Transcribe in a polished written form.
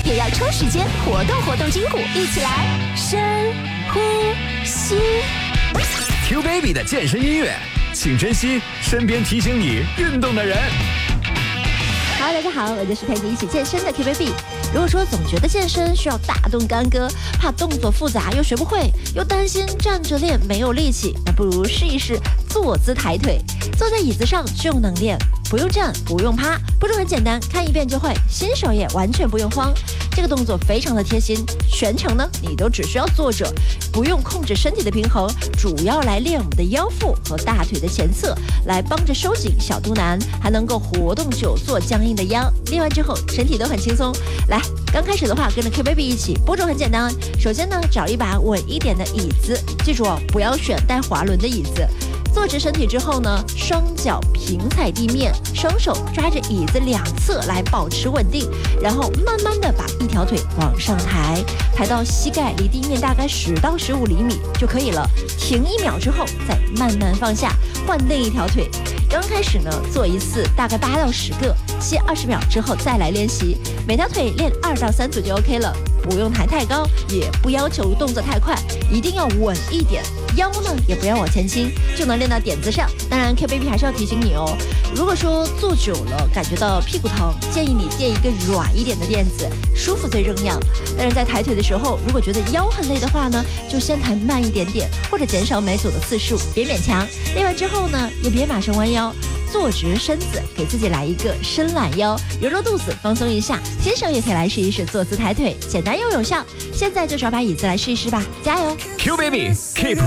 也要抽时间活动筋骨，一起来深呼吸。 Q Baby 的健身音乐，请珍惜身边提醒你运动的人。 Hello， 大家好，我就是陪你一起健身的 Q Baby。如果说总觉得健身需要大动干戈，怕动作复杂又学不会，又担心站着练没有力气，那不如试一试坐姿抬腿。坐在椅子上就能练，不用站，不用趴，步骤很简单，看一遍就会，新手也完全不用慌。这个动作非常的贴心，全程呢你都只需要坐着，不用控制身体的平衡，主要来练我们的腰腹和大腿的前侧，来帮着收紧小肚腩，还能够活动久坐僵硬的腰。练完之后身体都很轻松。来，刚开始的话跟着 Q Baby 一起，步骤很简单。首先呢，找一把稳一点的椅子，记住哦，不要选带滑轮的椅子。坐直身体之后呢，双脚平踩地面，双手抓着椅子两侧来保持稳定，然后慢慢的把一条腿往上抬，抬到膝盖离地面大概10到15厘米就可以了。停1秒之后，再慢慢放下，换另一条腿。刚开始呢，做一次大概8到10个，歇20秒之后再来练习，每条腿练2到3组就 OK 了。不用抬太高，也不要求动作太快，一定要稳一点。腰呢也不要往前倾，就能练到点子上。当然 Q Baby 还是要提醒你哦，如果说坐久了感觉到屁股疼，建议你垫一个软一点的垫子，舒服最重要。但是在抬腿的时候，如果觉得腰很累的话呢，就先抬慢一点点，或者减少每组的次数，别勉强。练完之后呢，也别马上弯腰，坐直身子，给自己来一个伸懒腰，揉揉肚子，放松一下。新手也可以来试一试坐姿抬腿，简单又有效。现在就找把椅子来试一试吧，加油 ！Q Baby keep